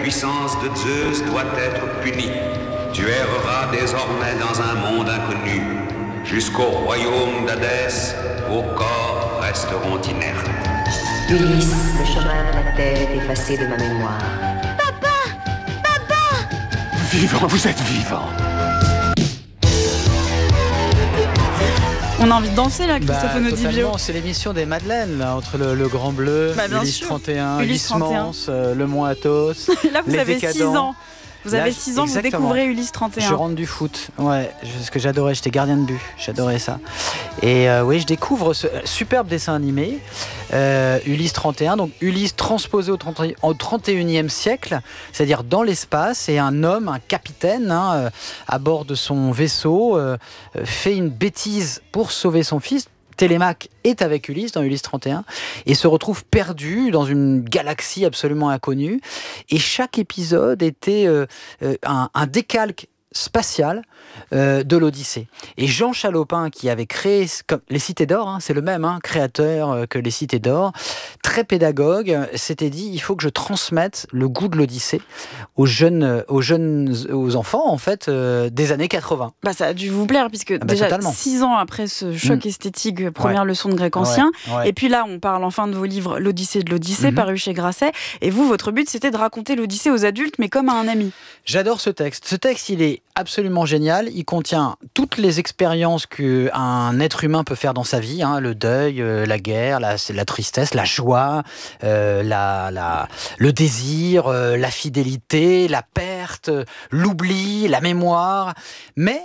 puissance de Zeus doit être punie. Tu erreras désormais dans un monde inconnu. Jusqu'au royaume d'Hadès, vos corps resteront inertes. Ulysse, le chemin de la terre est effacé de ma mémoire. Vivant, vous êtes vivant. On a envie de danser là, Christophe Onodibio. Totalement, c'est l'émission des Madeleines là, entre le Grand Bleu, Ulysse 31, Ulysse Mance, le Mont Athos. Là vous avez 6 ans. Vous avez 6 ans, vous découvrez Ulysse 31. Je rentre du foot, ouais, ce que j'adorais, j'étais gardien de but, j'adorais ça. Et oui, je découvre ce superbe dessin animé, Ulysse 31, donc Ulysse transposé au 31e siècle, c'est-à-dire dans l'espace, et un homme, un capitaine, à bord de son vaisseau, fait une bêtise pour sauver son fils. Télémaque est avec Ulysse dans Ulysse 31 et se retrouve perdu dans une galaxie absolument inconnue. Et chaque épisode était un décalque spatial de l'Odyssée. Et Jean Chalopin, qui avait créé les Cités d'Or, c'est le même créateur que les Cités d'Or, très pédagogue, s'était dit il faut que je transmette le goût de l'Odyssée aux enfants en fait des années 80. Ça a dû vous plaire puisque déjà totalement. 6 ans après ce choc esthétique, première leçon de grec ancien, et puis là on parle enfin de vos livres l'Odyssée de l'Odyssée paru chez Grasset, et vous votre but c'était de raconter l'Odyssée aux adultes mais comme à un ami. J'adore ce texte. Ce texte il est absolument génial. Il contient toutes les expériences qu'un être humain peut faire dans sa vie, le deuil, la guerre, la tristesse, la joie, le désir, la fidélité, la perte, l'oubli, la mémoire. Mais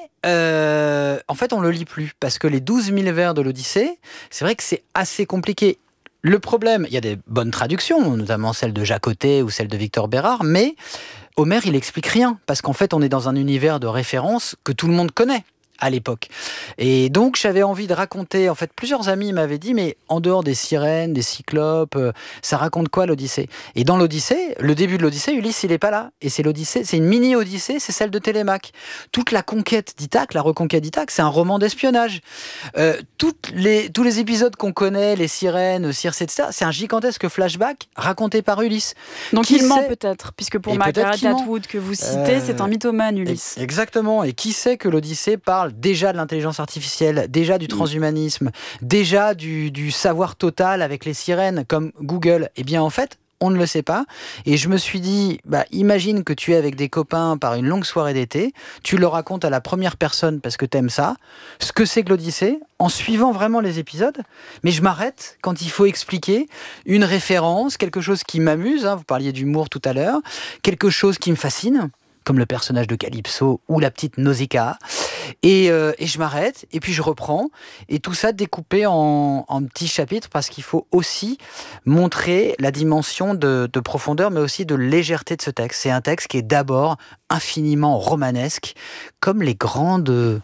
en fait, on ne le lit plus parce que les 12 000 vers de l'Odyssée, c'est vrai que c'est assez compliqué. Le problème, il y a des bonnes traductions, notamment celle de Jacotet ou celle de Victor Bérard, mais Homère, il explique rien, parce qu'en fait, on est dans un univers de référence que tout le monde connaît à l'époque. Et donc, j'avais envie de raconter, en fait, plusieurs amis m'avaient dit, mais en dehors des sirènes, des cyclopes, ça raconte quoi l'Odyssée ? Et dans l'Odyssée, le début de l'Odyssée, Ulysse, il n'est pas là. Et c'est l'Odyssée, c'est une mini-Odyssée, c'est celle de Télémaque. Toute la conquête d'Ithaque, la reconquête d'Ithaque, c'est un roman d'espionnage. Tous les épisodes qu'on connaît, les sirènes, Circé, etc., c'est un gigantesque flashback raconté par Ulysse. Donc il ment peut-être, puisque pour Margaret Atwood que vous citez, c'est un mythomane, Ulysse. Exactement. Et qui sait que l'Odyssée parle déjà de l'intelligence artificielle, déjà du transhumanisme, déjà du savoir total avec les sirènes comme Google. Eh bien en fait, on ne le sait pas. Et je me suis dit, imagine que tu es avec des copains par une longue soirée d'été, tu le racontes à la première personne parce que t'aimes ça, ce que c'est que l'Odyssée, en suivant vraiment les épisodes. Mais je m'arrête quand il faut expliquer une référence, quelque chose qui m'amuse, vous parliez d'humour tout à l'heure, quelque chose qui me fascine, comme le personnage de Calypso ou la petite Nausicaa. Et je m'arrête, et puis je reprends, et tout ça découpé en petits chapitres, parce qu'il faut aussi montrer la dimension de profondeur, mais aussi de légèreté de ce texte. C'est un texte qui est d'abord infiniment romanesque, comme les grands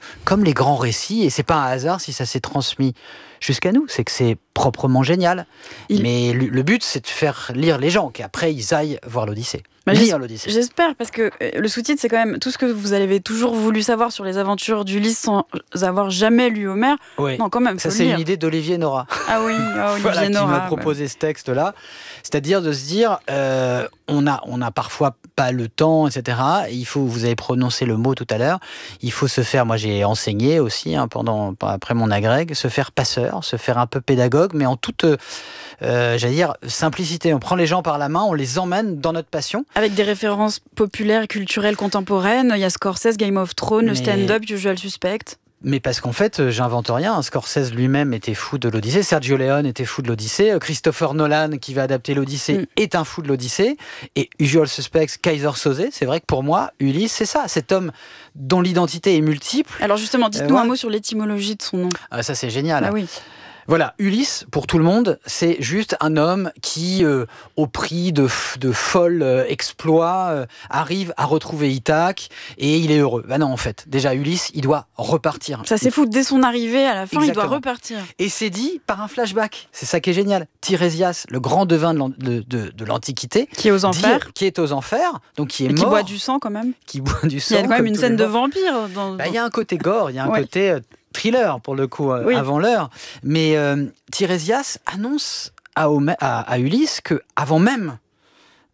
récits, et c'est pas un hasard si ça s'est transmis jusqu'à nous, c'est que c'est proprement génial. Mais le but, c'est de faire lire les gens, qu'après ils aillent voir l'Odyssée. J'espère, parce que le sous-titre, c'est quand même tout ce que vous avez toujours voulu savoir sur les aventures d'Ulysse sans avoir jamais lu Homère. Oui. Non, quand même, ça c'est une idée d'Olivier Nora. Ah oui, Olivier Nora. Qui m'a proposé ce texte-là. C'est-à-dire de se dire, on a parfois pas le temps, etc. Et vous avez prononcé le mot tout à l'heure, il faut se faire, moi j'ai enseigné aussi, après mon agrég, se faire passeur, se faire un peu pédagogue, mais en toute, simplicité. On prend les gens par la main, on les emmène dans notre passion. Avec des références populaires, culturelles, contemporaines, il y a Scorsese, Game of Thrones, le stand-up, Usual Suspect. Mais parce qu'en fait, j'invente rien. Scorsese lui-même était fou de l'Odyssée. Sergio Leone était fou de l'Odyssée. Christopher Nolan, qui va adapter l'Odyssée, est un fou de l'Odyssée. Et Usual Suspects, Kaiser Soze, c'est vrai que pour moi, Ulysse, c'est ça. Cet homme dont l'identité est multiple. Alors justement, dites-nous un mot sur l'étymologie de son nom. Ah, ça, c'est génial. Ah oui. Voilà, Ulysse, pour tout le monde, c'est juste un homme qui, au prix de folles exploits, arrive à retrouver Ithaque et il est heureux. Non, en fait, déjà, Ulysse, il doit repartir. Ça c'est fou, dès son arrivée, à la fin, Exactement. Il doit repartir. Et c'est dit par un flashback. C'est ça qui est génial. Tirésias, le grand devin de l'Antiquité, qui est aux enfers. Qui est aux enfers, donc qui est mort. Qui boit du sang quand même. Qui boit du sang. Il y a quand même une scène de vampire. Il y a un côté gore, il y a un côté... thriller pour le coup, avant l'heure. Mais Tirésias annonce à Ulysse que avant même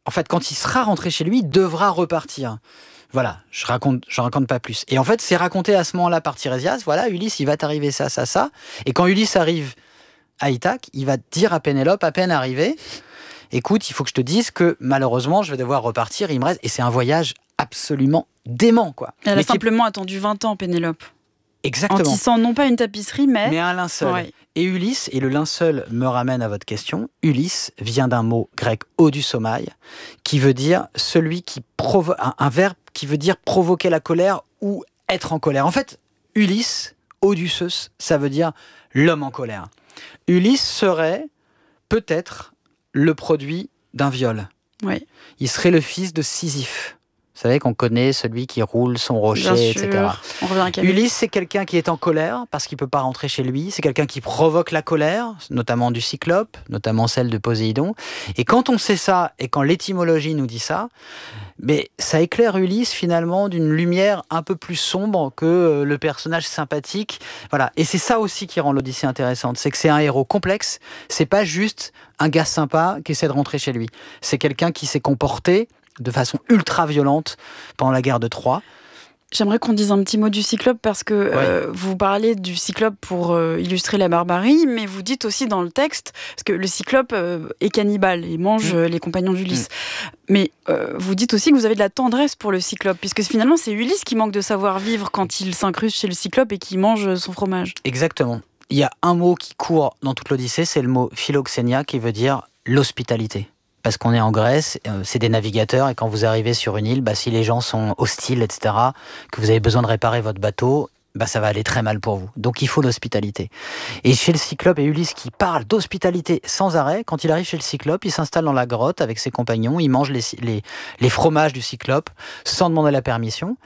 en fait, quand il sera rentré chez lui, il devra repartir. Voilà, je raconte pas plus. Et en fait, c'est raconté à ce moment-là par Tirésias. Voilà, Ulysse, il va t'arriver ça, ça, ça. Et quand Ulysse arrive à Ithaque, il va dire à Pénélope, à peine arrivé, écoute, il faut que je te dise que malheureusement, je vais devoir repartir. Il me reste, et c'est un voyage absolument dément, quoi. Elle a simplement attendu 20 ans, Pénélope. Exactement. En tissant non pas une tapisserie, mais un linceul. Ouais. Et Ulysse, et le linceul me ramène à votre question, Ulysse vient d'un mot grec odusomaï, qui veut dire celui qui provoque, un verbe qui veut dire provoquer la colère ou être en colère. En fait, Ulysse, Odysseus, ça veut dire l'homme en colère. Ulysse serait peut-être le produit d'un viol. Oui. Il serait le fils de Sisyphe. Vous savez qu'on connaît celui qui roule son rocher, etc. On revient à Ulysse, c'est quelqu'un qui est en colère parce qu'il ne peut pas rentrer chez lui. C'est quelqu'un qui provoque la colère, notamment du Cyclope, notamment celle de Poséidon. Et quand on sait ça, et quand l'étymologie nous dit ça, mais ça éclaire Ulysse finalement d'une lumière un peu plus sombre que le personnage sympathique. Voilà. Et c'est ça aussi qui rend l'Odyssée intéressante. C'est que c'est un héros complexe. C'est pas juste un gars sympa qui essaie de rentrer chez lui. C'est quelqu'un qui s'est comporté de façon ultra violente pendant la guerre de Troie. J'aimerais qu'on dise un petit mot du Cyclope parce que vous parlez du Cyclope pour illustrer la barbarie, mais vous dites aussi dans le texte, parce que le Cyclope est cannibale et mange les compagnons d'Ulysse. Mais vous dites aussi que vous avez de la tendresse pour le Cyclope, puisque finalement c'est Ulysse qui manque de savoir-vivre quand il s'incruste chez le Cyclope et qui mange son fromage. Exactement. Il y a un mot qui court dans toute l'Odyssée, c'est le mot philoxénia qui veut dire l'hospitalité. Parce qu'on est en Grèce, c'est des navigateurs, et quand vous arrivez sur une île, si les gens sont hostiles, etc., que vous avez besoin de réparer votre bateau, ça va aller très mal pour vous. Donc il faut l'hospitalité. Et chez le Cyclope et Ulysse qui parlent d'hospitalité sans arrêt, quand il arrive chez le Cyclope, il s'installe dans la grotte avec ses compagnons, il mange les fromages du Cyclope sans demander la permission,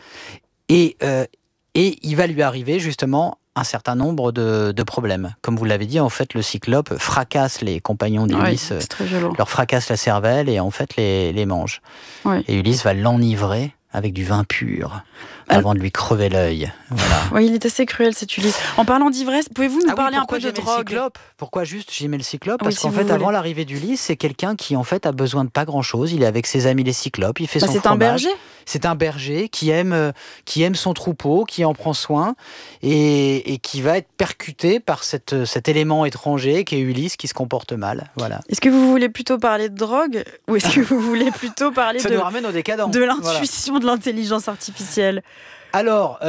et il va lui arriver justement un certain nombre de problèmes. Comme vous l'avez dit, en fait, le Cyclope fracasse les compagnons d'Ulysse, leur fracasse la cervelle et en fait les mange. Oui. Et Ulysse va l'enivrer avec du vin pur avant de lui crever l'œil. Voilà. Oui, il est assez cruel cet Ulysse. En parlant d'ivresse, pouvez-vous nous parler un peu de drogue ? Pourquoi juste j'aimais le Cyclope ? Parce qu'en fait, avant l'arrivée d'Ulysse, c'est quelqu'un qui en fait a besoin de pas grand-chose. Il est avec ses amis les Cyclopes, il fait son fromage. C'est un berger. C'est un berger qui aime son troupeau, qui en prend soin et qui va être percuté par cet élément étranger qui est Ulysse qui se comporte mal. Voilà. Est-ce que vous voulez plutôt parler de drogue ou est-ce que vous voulez plutôt parler Ça nous ramène au décadent. De l'intuition de l'intelligence artificielle ? Alors,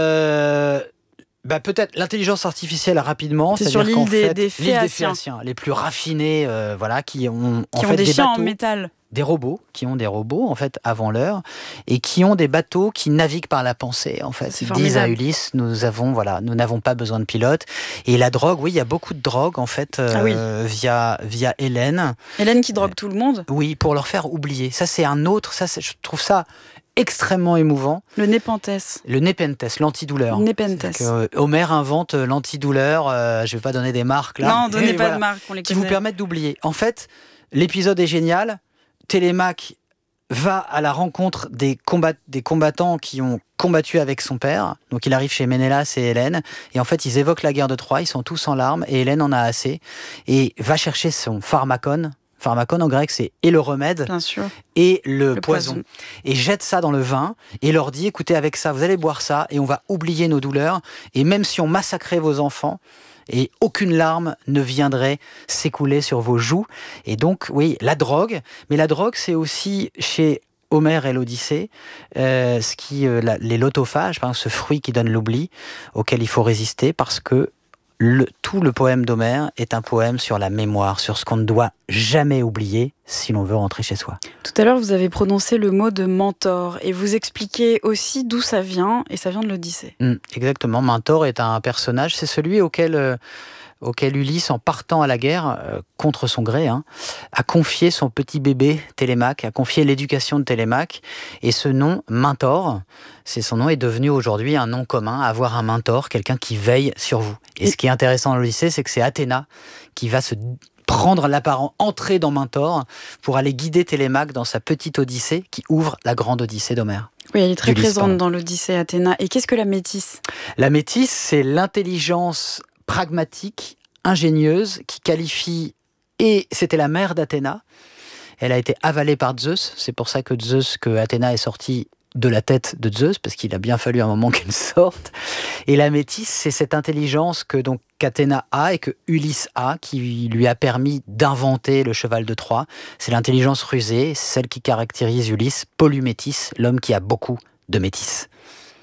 peut-être l'intelligence artificielle rapidement. C'est sur l'île des Phéaciens, les plus raffinés, qui ont des chiens en métal. Des robots, qui ont des robots, en fait, avant l'heure, et qui ont des bateaux qui naviguent par la pensée, en fait. Ils disent à Ulysse, nous n'avons pas besoin de pilote. Et la drogue, oui, il y a beaucoup de drogue, en fait, via Hélène. Hélène qui drogue tout le monde ? Oui, pour leur faire oublier. Ça, c'est un autre, je trouve ça extrêmement émouvant. Le Népenthes. Le Népenthes, l'antidouleur. Népenthes. Homère invente l'antidouleur, je ne vais pas donner des marques, là. Non, donnez pas de marques, on les qui connaît. vous permettent d'oublier. En fait, l'épisode est génial. Télémaque va à la rencontre des combattants qui ont combattu avec son père. Donc il arrive chez Ménélas et Hélène. Et en fait, ils évoquent la guerre de Troie. Ils sont tous en larmes. Et Hélène en a assez. Et va chercher son pharmacone. Pharmacone en grec, c'est et le remède et le poison. Et jette ça dans le vin et leur dit, écoutez, avec ça, vous allez boire ça et on va oublier nos douleurs. Et même si on massacrait vos enfants, et aucune larme ne viendrait s'écouler sur vos joues. Et donc, oui, la drogue. Mais la drogue, c'est aussi chez Homère et l'Odyssée, les lotophages, par exemple, ce fruit qui donne l'oubli, auquel il faut résister, parce que tout le poème d'Homère est un poème sur la mémoire, sur ce qu'on ne doit jamais oublier si l'on veut rentrer chez soi. Tout à l'heure, vous avez prononcé le mot de mentor et vous expliquez aussi d'où ça vient, et ça vient de l'Odyssée. Exactement, Mentor est un personnage, c'est celui auquel Ulysse, en partant à la guerre, contre son gré, a confié son petit bébé Télémaque, a confié l'éducation de Télémaque, et ce nom, Mentor, son nom est devenu aujourd'hui un nom commun, avoir un mentor, quelqu'un qui veille sur vous. Et ce qui est intéressant dans l'Odyssée, c'est que c'est Athéna qui va se prendre l'apparent, entrer dans Mentor pour aller guider Télémaque dans sa petite Odyssée qui ouvre la grande Odyssée d'Homère. Oui, elle est très présente dans l'Odyssée, Athéna. Et qu'est-ce que la métisse ? La métisse, c'est l'intelligence pragmatique, ingénieuse, qui qualifie, et c'était la mère d'Athéna, Elle a été avalée par Zeus. C'est pour ça que Athéna est sortie de la tête de Zeus, parce qu'il a bien fallu un moment qu'elle sorte. Et la métisse, c'est cette intelligence qu'Athéna a et que Ulysse a, qui lui a permis d'inventer le cheval de Troie. C'est l'intelligence rusée, celle qui caractérise Ulysse, polymétis, l'homme qui a beaucoup de métis.